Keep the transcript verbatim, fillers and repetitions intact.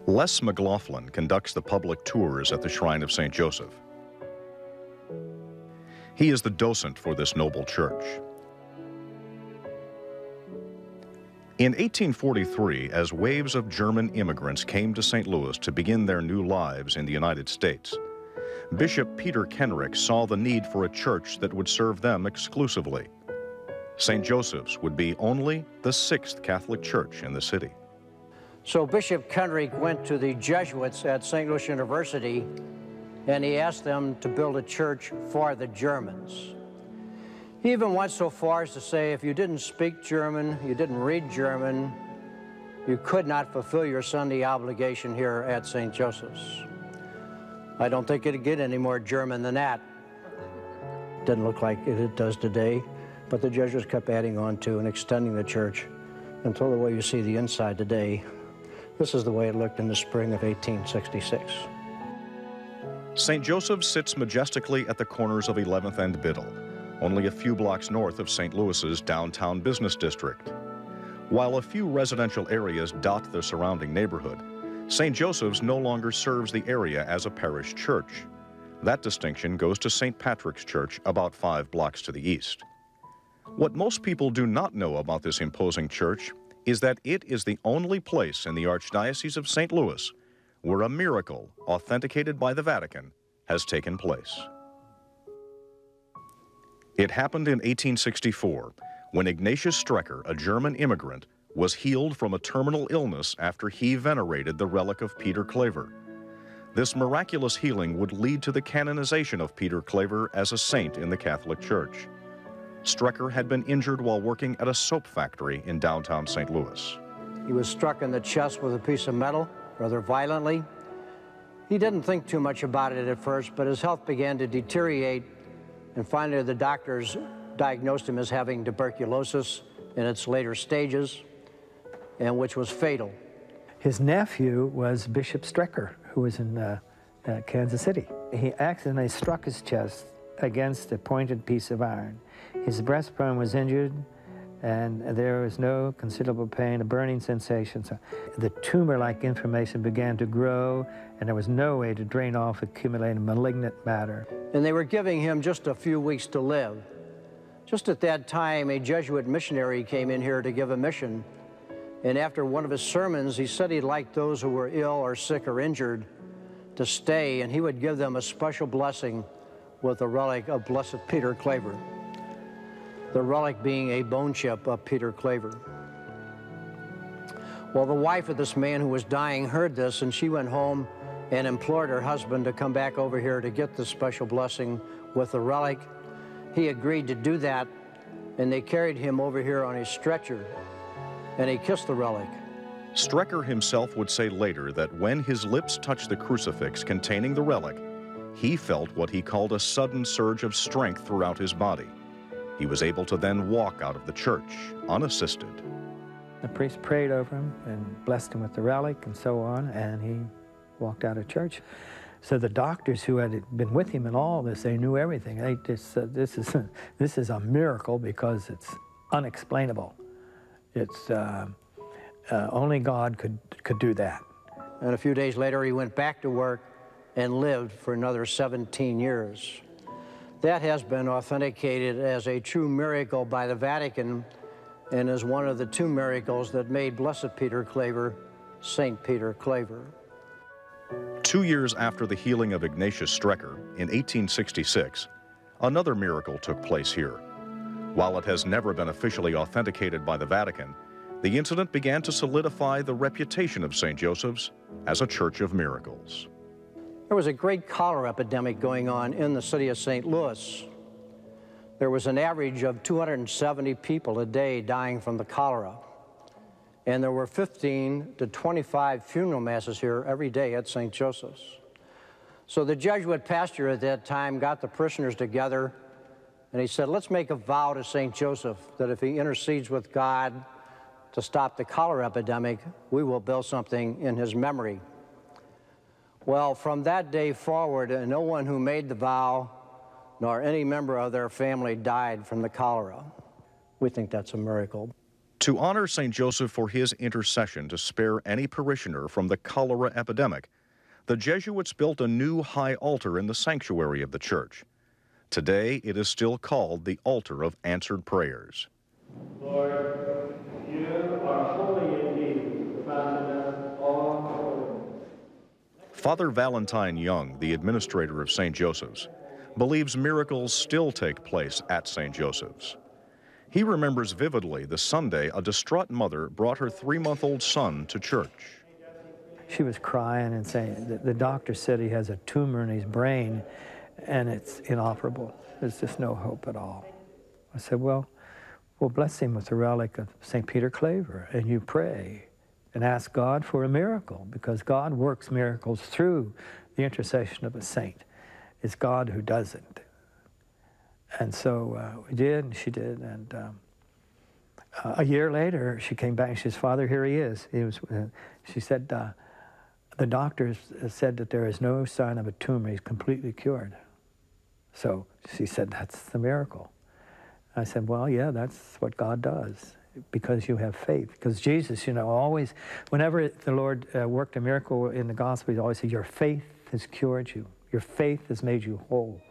Les McLaughlin conducts the public tours at the Shrine of Saint Joseph. He is the docent for this noble church. In eighteen forty-three, as waves of German immigrants came to Saint Louis to begin their new lives in the United States, Bishop Peter Kenrick saw the need for a church that would serve them exclusively. Saint Joseph's would be only the sixth Catholic church in the city. So Bishop Kenrick went to the Jesuits at Saint Louis University and he asked them to build a church for the Germans. He even went so far as to say if you didn't speak German, you didn't read German, you could not fulfill your Sunday obligation here at Saint Joseph's. I don't think it'd get any more German than that. Didn't look like it, it does today, but the Jesuits kept adding on to and extending the church until the way you see the inside today. This is the way it looked in the spring of eighteen sixty-six. Saint Joseph's sits majestically at the corners of eleventh and Biddle, only a few blocks north of Saint Louis's downtown business district. While a few residential areas dot the surrounding neighborhood, Saint Joseph's no longer serves the area as a parish church. That distinction goes to Saint Patrick's Church about five blocks to the east. What most people do not know about this imposing church is that it is the only place in the Archdiocese of Saint Louis where a miracle authenticated by the Vatican has taken place. It happened in eighteen sixty-four when Ignatius Strecker, a German immigrant, was healed from a terminal illness after he venerated the relic of Peter Claver. This miraculous healing would lead to the canonization of Peter Claver as a saint in the Catholic Church. Strecker had been injured while working at a soap factory in downtown Saint Louis. He was struck in the chest with a piece of metal rather violently. He didn't think too much about it at first, but his health began to deteriorate, and finally the doctors diagnosed him as having tuberculosis in its later stages, and which was fatal. His nephew was Bishop Strecker, who was in uh, uh, Kansas City. He accidentally struck his chest against a pointed piece of iron. His breastbone was injured, and there was no considerable pain, a burning sensation. So the tumor-like inflammation began to grow, and there was no way to drain off accumulated malignant matter. And they were giving him just a few weeks to live. Just at that time, a Jesuit missionary came in here to give a mission, and after one of his sermons, he said he'd like those who were ill or sick or injured to stay, and he would give them a special blessing with the relic of Blessed Peter Claver, the relic being a bone chip of Peter Claver. Well, the wife of this man who was dying heard this, and she went home and implored her husband to come back over here to get this special blessing with the relic. He agreed to do that, and they carried him over here on a stretcher, and he kissed the relic. Strecker himself would say later that when his lips touched the crucifix containing the relic, he felt what he called a sudden surge of strength throughout his body. He was able to then walk out of the church, unassisted. The priest prayed over him and blessed him with the relic and so on, and he walked out of church. So the doctors who had been with him in all this, they knew everything. They just said, this is, this is a miracle because it's unexplainable. It's, uh, uh, only God could, could do that. And a few days later, he went back to work and lived for another seventeen years. That has been authenticated as a true miracle by the Vatican and is one of the two miracles that made Blessed Peter Claver Saint Peter Claver. Two years after the healing of Ignatius Strecker, in eighteen sixty-six, another miracle took place here. While it has never been officially authenticated by the Vatican, the incident began to solidify the reputation of Saint Joseph's as a church of miracles. There was a great cholera epidemic going on in the city of Saint Louis. There was an average of two hundred seventy people a day dying from the cholera. And there were fifteen to twenty-five funeral masses here every day at Saint Joseph's. So the Jesuit pastor at that time got the parishioners together, and he said, let's make a vow to Saint Joseph that if he intercedes with God to stop the cholera epidemic, we will build something in his memory. Well, from that day forward, no one who made the vow nor any member of their family died from the cholera. We think that's a miracle. To honor Saint Joseph for his intercession to spare any parishioner from the cholera epidemic, the Jesuits built a new high altar in the sanctuary of the church. Today, it is still called the Altar of Answered Prayers. Lord, you are holy indeed, the fountain of all holiness. Father Valentine Young, the administrator of Saint Joseph's, believes miracles still take place at Saint Joseph's. He remembers vividly the Sunday a distraught mother brought her three-month-old son to church. She was crying and saying, the, the doctor said he has a tumor in his brain and it's inoperable. There's just no hope at all. I said, well, we'll bless him with the relic of Saint Peter Claver, and you pray and ask God for a miracle, because God works miracles through the intercession of a saint. It's God who does it. And so uh, we did, and she did, and um, uh, a year later, she came back and she says, Father, here he is. He was, uh, she said, uh, the doctors said that there is no sign of a tumor. He's completely cured. So she said, that's the miracle. I said, well, yeah, that's what God does, because you have faith. Because Jesus, you know, always, whenever the Lord uh, worked a miracle in the gospel, he always said, your faith has cured you. Your faith has made you whole.